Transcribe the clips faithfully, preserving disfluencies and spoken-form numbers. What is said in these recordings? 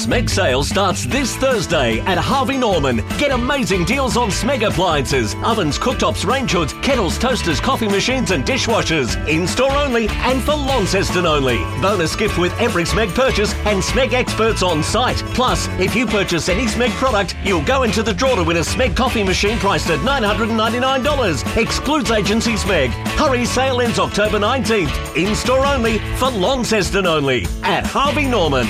Smeg sale starts this Thursday at Harvey Norman. Get amazing deals on Smeg appliances, ovens, cooktops, range hoods, kettles, toasters, coffee machines and dishwashers. In-store only and for Launceston only. Bonus gift with every Smeg purchase and Smeg experts on site. Plus, if you purchase any Smeg product, you'll go into the draw to win a Smeg coffee machine priced at nine hundred ninety-nine dollars. Excludes agency Smeg. Hurry, sale ends October nineteenth. In-store only for Launceston only at Harvey Norman.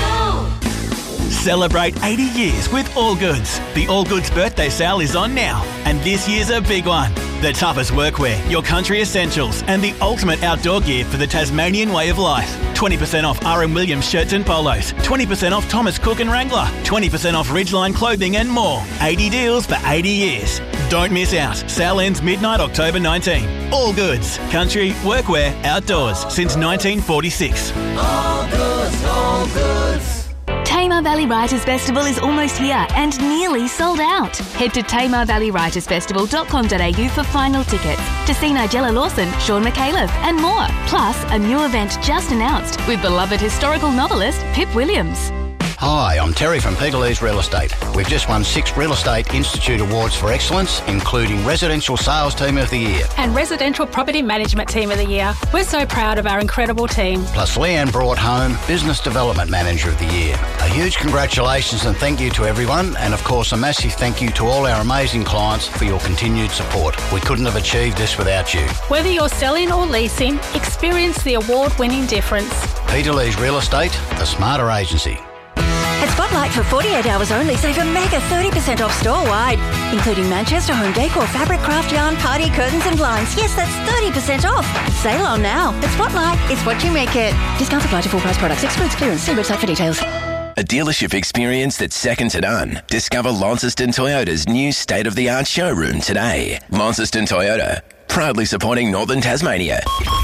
Celebrate eighty years with All Goods. The All Goods birthday sale is on now, and this year's a big one. The toughest workwear, your country essentials, and the ultimate outdoor gear for the Tasmanian way of life. twenty percent off R M Williams shirts and polos, twenty percent off Thomas Cook and Wrangler, twenty percent off Ridgeline clothing and more. eighty deals for eighty years. Don't miss out. Sale ends midnight October nineteenth. All Goods. Country, workwear, outdoors since nineteen forty-six. All Goods, All Goods. Tamar Valley Writers Festival is almost here and nearly sold out. Head to tamar valley writers festival dot com dot a u for final tickets to see Nigella Lawson, Sean McAuliffe and more. Plus, a new event just announced with beloved historical novelist Pip Williams. Hi, I'm Terry from Peter Lee's Real Estate. We've just won six Real Estate Institute Awards for Excellence, including Residential Sales Team of the Year and Residential Property Management Team of the Year. We're so proud of our incredible team. Plus, Leanne brought home Business Development Manager of the Year. A huge congratulations and thank you to everyone, and of course a massive thank you to all our amazing clients for your continued support. We couldn't have achieved this without you. Whether you're selling or leasing, experience the award-winning difference. Peter Lee's Real Estate, the smarter agency. At Spotlight for forty-eight hours only, save a mega thirty percent off store-wide, including Manchester home decor, fabric, craft yarn, party curtains and blinds. Yes, that's thirty percent off. Sale on now. At Spotlight, it's what you make it. Discounts apply to full price products. Excludes clearance. See website for details. A dealership experience that's second to none. Discover Launceston Toyota's new state-of-the-art showroom today. Launceston Toyota, proudly supporting Northern Tasmania.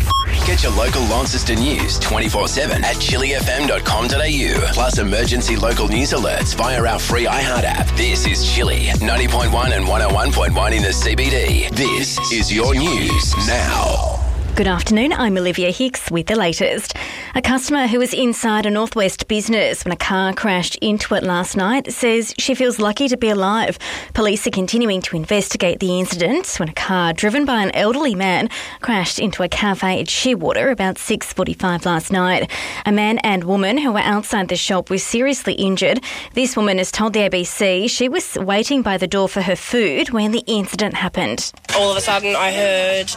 Get your local Launceston news twenty-four seven at chili f m dot com dot a u. Plus emergency local news alerts via our free iHeart app. This is Chili, ninety point one and one oh one point one in the C B D. This is your news now. Good afternoon, I'm Olivia Hicks with the latest. A customer who was inside a Northwest business when a car crashed into it last night says she feels lucky to be alive. Police are continuing to investigate the incident when a car driven by an elderly man crashed into a cafe at Shearwater about six forty-five last night. A man and woman who were outside the shop were seriously injured. This woman has told the A B C she was waiting by the door for her food when the incident happened. All of a sudden I heard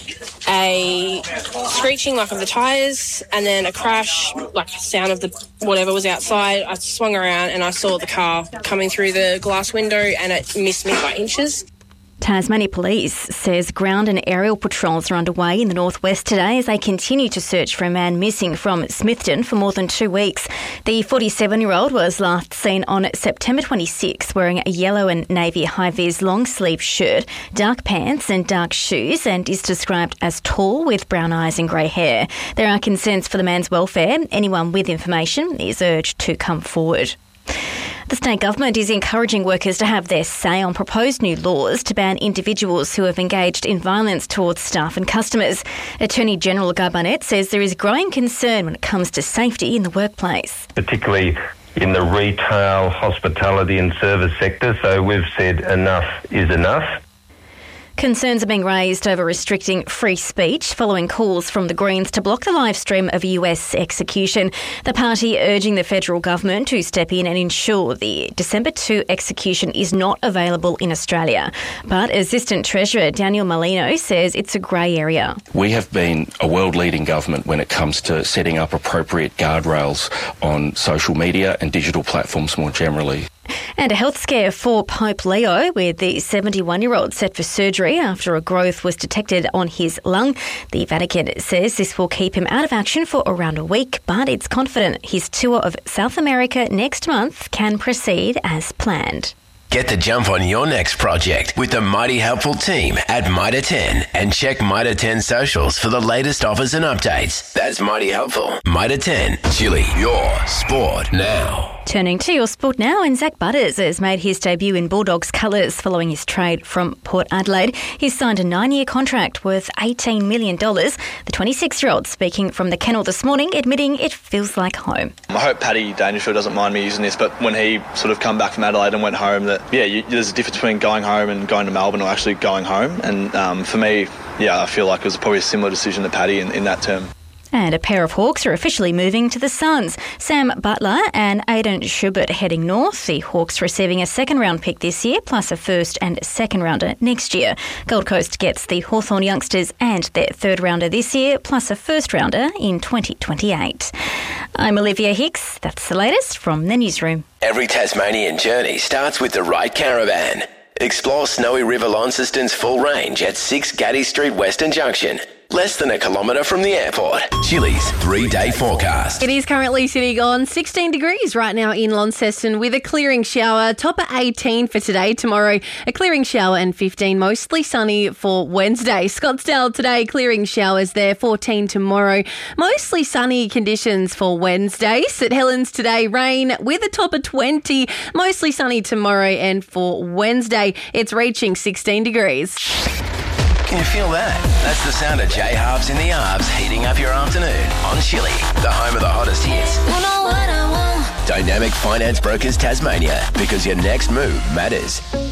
a screeching like of the tyres and then a crash, like the sound of the whatever was outside. I swung around and I saw the car coming through the glass window and it missed me by inches. Tasmania Police says ground and aerial patrols are underway in the northwest today as they continue to search for a man missing from Smithton for more than two weeks. The forty-seven-year-old was last seen on September twenty-sixth wearing a yellow and navy high-vis long-sleeve shirt, dark pants and dark shoes, and is described as tall with brown eyes and grey hair. There are concerns for the man's welfare. Anyone with information is urged to come forward. The state government is encouraging workers to have their say on proposed new laws to ban individuals who have engaged in violence towards staff and customers. Attorney General Guy Barnett says there is growing concern when it comes to safety in the workplace. Particularly in the retail, hospitality and service sector. So we've said enough is enough. Concerns are being raised over restricting free speech following calls from the Greens to block the live stream of a U S execution. The party urging the federal government to step in and ensure the December second execution is not available in Australia. But Assistant Treasurer Daniel Molino says it's a grey area. We have been a world-leading government when it comes to setting up appropriate guardrails on social media and digital platforms more generally. And a health scare for Pope Leo, with the seventy-one-year-old set for surgery after a growth was detected on his lung. The Vatican says this will keep him out of action for around a week, but it's confident his tour of South America next month can proceed as planned. Get the jump on your next project with the mighty helpful team at Mitre ten and check Mitre ten socials for the latest offers and updates. That's mighty helpful. Mitre ten, Chili, your sport now. Turning to your sport now, and Zach Butters has made his debut in Bulldogs colours following his trade from Port Adelaide. He's signed a nine-year contract worth eighteen million dollars. The twenty-six-year-old speaking from the kennel this morning, admitting it feels like home. I hope Paddy Dangerfield doesn't mind me using this, but when he sort of come back from Adelaide and went home, that yeah, you, there's a difference between going home and going to Melbourne, or actually going home. And um, for me, yeah, I feel like it was probably a similar decision to Paddy in, in that term. And a pair of Hawks are officially moving to the Suns. Sam Butler and Aidan Schubert heading north. The Hawks receiving a second-round pick this year, plus a first and second-rounder next year. Gold Coast gets the Hawthorn youngsters and their third-rounder this year, plus a first-rounder in twenty twenty-eight. I'm Olivia Hicks. That's the latest from the newsroom. Every Tasmanian journey starts with the right caravan. Explore Snowy River Launceston's full range at six Gaddy Street Western Junction. Less than a kilometre from the airport. Chili's three-day forecast. It is currently sitting on sixteen degrees right now in Launceston with a clearing shower. Top at eighteen for today. Tomorrow, a clearing shower and fifteen. Mostly sunny for Wednesday. Scottsdale today, clearing showers there. fourteen tomorrow. Mostly sunny conditions for Wednesday. St Helens today, rain with a top of twenty. Mostly sunny tomorrow, and for Wednesday, it's reaching sixteen degrees. Can you feel that? That's the sound of J Halves in the Arbs heating up your afternoon on Chili, the home of the hottest hits. You know what I want. Dynamic Finance Brokers Tasmania, because your next move matters.